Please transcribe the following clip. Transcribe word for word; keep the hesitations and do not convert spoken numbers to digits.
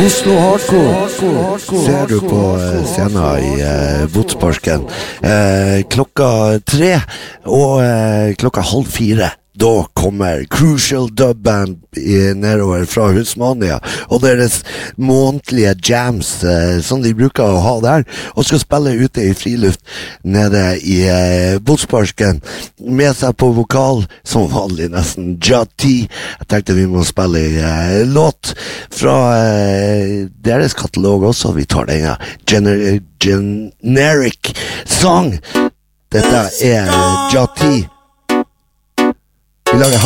Oslo Hardcore ser du på eh, scenen i eh, Botsparken eh, klokka tre og eh, klokka halv fire. Da kommer Crucial Dub Band i, nedover fra Husmania og deres månedlige jams eh, som de bruker å ha der, og skal spille ute i friluft nede i eh, Botsparken med seg på vokal som vanlig nesten Jati. Jeg tenkte vi må spille eh, låt fra eh, deres katalog også. Vi tar den ja. Gener- Generic Song. Dette er Jati. Vi lager